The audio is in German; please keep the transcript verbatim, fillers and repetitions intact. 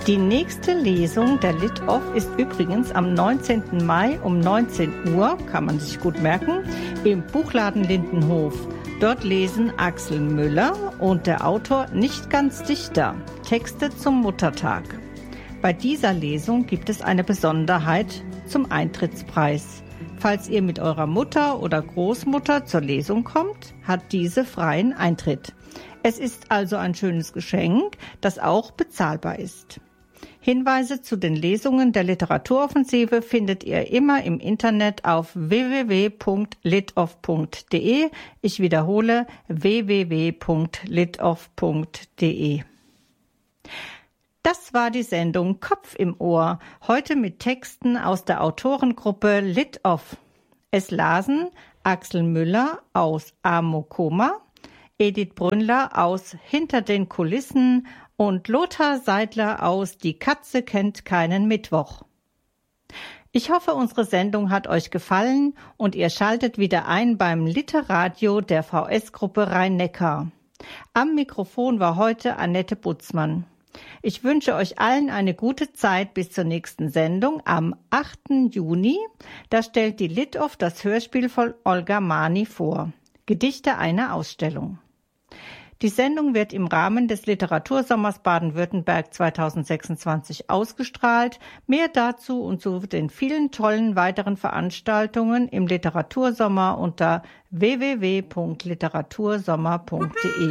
Die nächste Lesung der Lit-Off ist übrigens am neunzehnten Mai um neunzehn Uhr, kann man sich gut merken, im Buchladen Lindenhof. Dort lesen Axel Müller und der Autor Nicht ganz Dichter Texte zum Muttertag. Bei dieser Lesung gibt es eine Besonderheit zum Eintrittspreis. Falls ihr mit eurer Mutter oder Großmutter zur Lesung kommt, hat diese freien Eintritt. Es ist also ein schönes Geschenk, das auch bezahlbar ist. Hinweise zu den Lesungen der Literaturoffensive findet ihr immer im Internet auf w w w punkt litoff punkt de. Ich wiederhole w w w punkt litoff punkt de. Das war die Sendung Kopf im Ohr, heute mit Texten aus der Autorengruppe Lit-Off. Es lasen Axel Müller aus Amokoma, Edith Brünnler aus Hinter den Kulissen und Lothar Seidler aus Die Katze kennt keinen Mittwoch. Ich hoffe, unsere Sendung hat euch gefallen und ihr schaltet wieder ein beim Literadio der V S-Gruppe Rhein-Neckar. Am Mikrofon war heute Annette Butzmann. Ich wünsche euch allen eine gute Zeit bis zur nächsten Sendung am achten Juni. Da stellt die Lit-Off das Hörspiel von Olga Mani vor. Gedichte einer Ausstellung. Die Sendung wird im Rahmen des Literatursommers Baden-Württemberg zweitausendsechsundzwanzig ausgestrahlt. Mehr dazu und zu den vielen tollen weiteren Veranstaltungen im Literatursommer unter w w w punkt literatursommer punkt de.